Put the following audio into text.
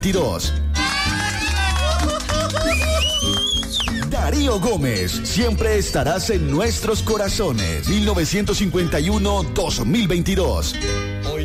2022. Darío Gómez, siempre estarás en nuestros corazones. 1951-2022.